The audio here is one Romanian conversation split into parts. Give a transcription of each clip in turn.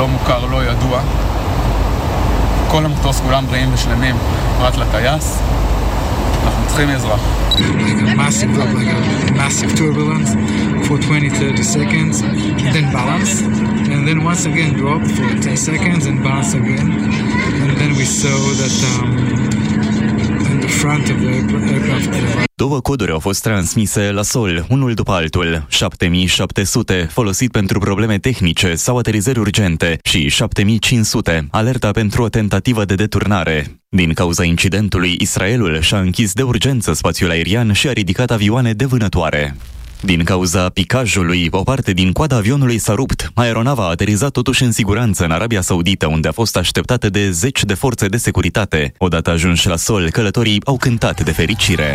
לא מוכר, לא ידוע. כל המטוס כולם בריאים ושלמים, פרט לטייס. אנחנו צריכים עזרה. Massive drop, like a massive turbulence for 20-30 seconds, then balance, and then once again drop for 10 seconds and balance again. And then we saw that in the front of the aircraft. Două coduri au fost transmise la sol, unul după altul, 7700, folosit pentru probleme tehnice sau aterizări urgente, și 7500, alerta pentru o tentativă de deturnare. Din cauza incidentului, Israelul și-a închis de urgență spațiul aerian și a ridicat avioane de vânătoare. Din cauza picajului, o parte din coada avionului s-a rupt. Aeronava a aterizat totuși în siguranță în Arabia Saudită, unde a fost așteptată de 10 de forțe de securitate. Odată ajunși la sol, călătorii au cântat de fericire.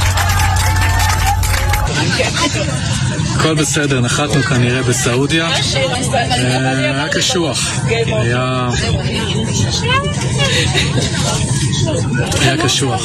הכל בסדר, נחתנו כנראה בסעודיה, היה קשוח, היה קשוח.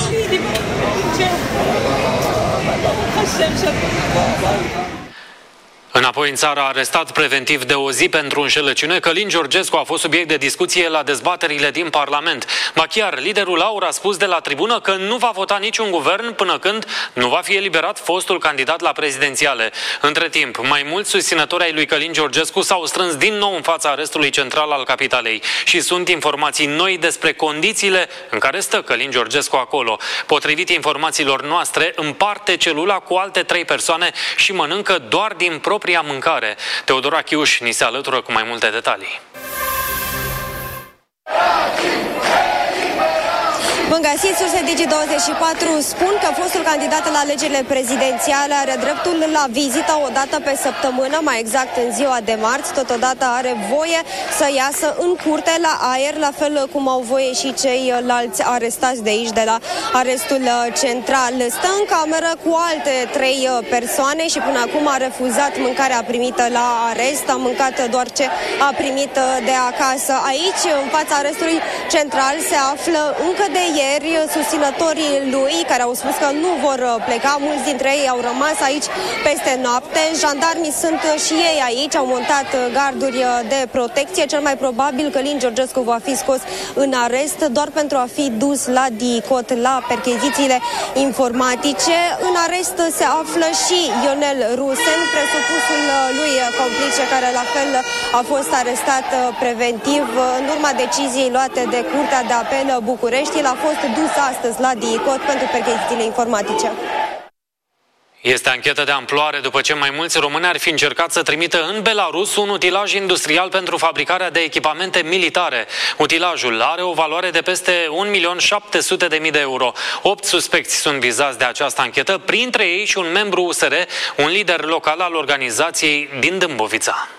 Înapoi în țară, arestat preventiv de o zi pentru înșelăciune, Călin Georgescu a fost subiect de discuție la dezbaterile din Parlament. Ba chiar, liderul AUR a spus de la tribună că nu va vota niciun guvern până când nu va fi eliberat fostul candidat la prezidențiale. Între timp, mai mulți susținători ai lui Călin Georgescu s-au strâns din nou în fața arestului central al capitalei și sunt informații noi despre condițiile în care stă Călin Georgescu acolo. Potrivit informațiilor noastre, împarte celula cu alte 3 persoane și mănâncă doar din propria mâncare. Teodora Chiuș ni se alătură cu mai multe detalii. Bun găsit, surse Digi24 spun că fostul candidat la alegerile prezidențiale are dreptul la vizită o dată pe săptămână, mai exact în ziua de marți. Totodată are voie să iasă în curte la aer, la fel cum au voie și ceilalți arestați de aici, de la arestul central. Stă în cameră cu alte 3 persoane și până acum a refuzat mâncarea primită la arest. A mâncat doar ce a primit de acasă. Aici, în fața arestului central, se află încă de ieri susținătorii lui, care au spus că nu vor pleca. Mulți dintre ei au rămas aici peste noapte. Jandarmii sunt și ei aici, au montat garduri de protecție. Cel mai probabil Călin Georgescu va fi scos în arest doar pentru a fi dus la DICOT, la perchezițiile informatice. În arest se află și Ionel Rusen, presupusul lui complice, care la fel a fost arestat preventiv în urma deciziei luate de Curtea de Apel București. El a fost dus astăzi la DICOT pentru perchezițiile informatice. Este anchetă de amploare după ce mai mulți români ar fi încercat să trimită în Belarus un utilaj industrial pentru fabricarea de echipamente militare. Utilajul are o valoare de peste 1.700.000 de euro. 8 suspecți sunt vizați de această anchetă, printre ei și un membru USR, un lider local al organizației din Dâmbovița.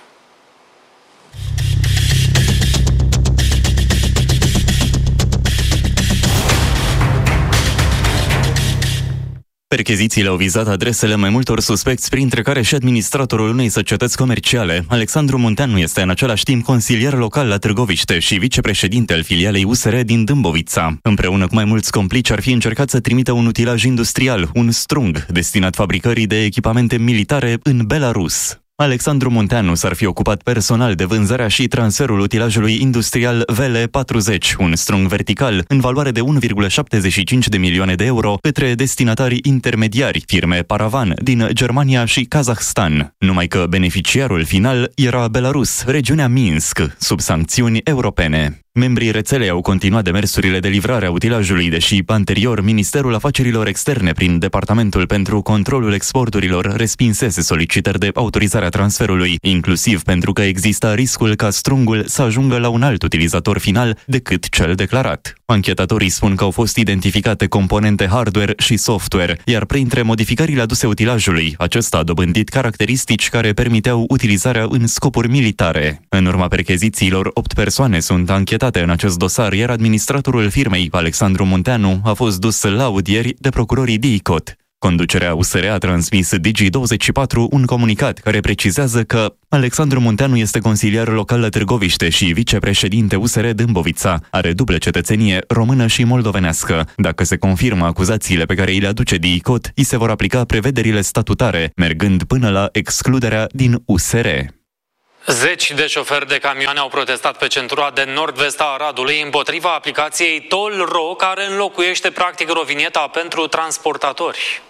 Perchezițiile au vizat adresele mai multor suspecți, printre care și administratorul unei societăți comerciale. Alexandru Munteanu este în același timp consilier local la Târgoviște și vicepreședinte al filialei USR din Dâmbovița. Împreună cu mai mulți complici ar fi încercat să trimită un utilaj industrial, un strung, destinat fabricării de echipamente militare în Belarus. Alexandru Munteanu s-ar fi ocupat personal de vânzarea și transferul utilajului industrial VL40, un strung vertical în valoare de 1,75 de milioane de euro către destinatari intermediari, firme Paravan, din Germania și Kazahstan. Numai că beneficiarul final era Belarus, regiunea Minsk, sub sancțiuni europene. Membrii rețelei au continuat demersurile de livrare a utilajului, deși anterior Ministerul Afacerilor Externe, prin Departamentul pentru Controlul Exporturilor, respinsese solicitări de autorizare a transferului, inclusiv pentru că exista riscul ca strungul să ajungă la un alt utilizator final decât cel declarat. Anchetatorii spun că au fost identificate componente hardware și software, iar printre modificările aduse utilajului, acesta a dobândit caracteristici care permiteau utilizarea în scopuri militare. În urma perchezițiilor, 8 persoane sunt anchetate în acest dosar, iar administratorul firmei, Alexandru Munteanu, a fost dus la audieri de procurorii DICOT. Conducerea USR a transmis Digi24 un comunicat care precizează că Alexandru Munteanu este consilier local la Târgoviște și vicepreședinte USR Dâmbovița. Are dublă cetățenie, română și moldovenească. Dacă se confirmă acuzațiile pe care îi le aduce DICOT, îi se vor aplica prevederile statutare, mergând până la excluderea din USR. Zeci de șoferi de camioane au protestat pe centura de nord-vest a Aradului împotriva aplicației Toll-Ro, care înlocuiește practic rovineta pentru transportatori.